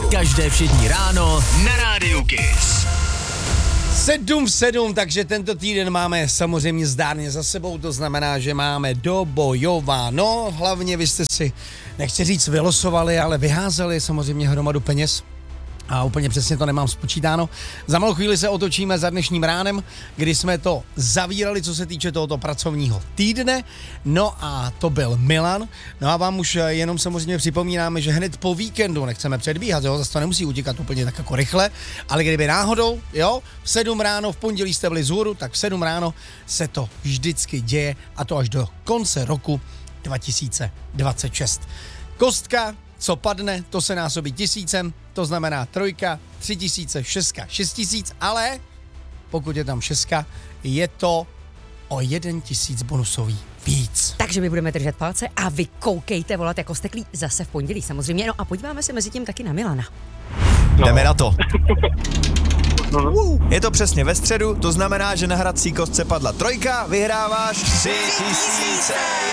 Každé všední ráno na Rádiu Kiss. 7 v 7, takže tento týden máme samozřejmě zdárně za sebou, to znamená, že máme dobojováno. Hlavně vy jste si, nechci říct vylosovali, ale vyházeli samozřejmě hromadu peněz. A úplně přesně to nemám spočítáno. Za malou chvíli se otočíme za dnešním ránem, kdy jsme to zavírali, co se týče tohoto pracovního týdne. No a to byl Milan. No a vám už jenom samozřejmě připomínáme, že hned po víkendu, nechceme předbíhat, jo, zase to nemusí utíkat úplně tak jako rychle, ale kdyby náhodou, jo, v 7 ráno, v pondělí jste byli vzhůru, tak v 7 ráno se to vždycky děje a to až do konce roku 2026. Kostka, co padne, to se násobí 1000, to znamená 3, 3000, 6, 6000, ale pokud je tam 6, je to o 1000 bonusový víc. Takže my budeme držet palce a vy koukejte volat jako steklí zase v pondělí samozřejmě. No a podíváme se mezi tím taky na Milana. Jdeme na to. Je to přesně ve středu, to znamená, že na hrací kostce padla 3, vyhráváš 3000.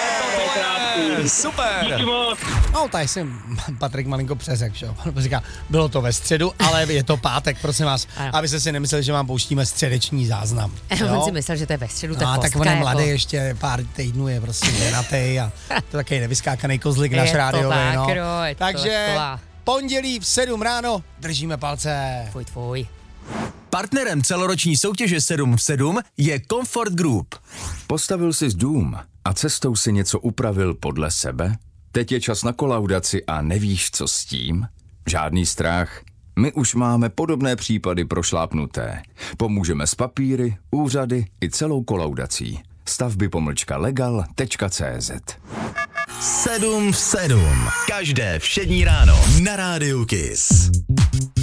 Super. No, tady jsem Patrik malinko přeřekl, že jo. Říká, bylo to ve středu, ale je to pátek, prosím vás, abyste si nemysleli, že vám pouštíme středeční záznam. On si myslel, že to je ve středu, no, tak on je mladý, jako ještě pár týdnů je prostě ženatý a to takový nevyskákaný kozlik náš rádiový, no. Takže pondělí v 7 ráno držíme palce. Tvůj. Partnerem celoroční soutěže 7 v 7 je Comfort Group. Postavil jsi dům a cestou si něco upravil podle sebe? Teď je čas na kolaudaci a nevíš, co s tím? Žádný strach. My už máme podobné případy prošlápnuté. Pomůžeme s papíry, úřady i celou kolaudací. Stavby-legal.cz 7 v 7. Každé všední ráno na Rádiu Kiss.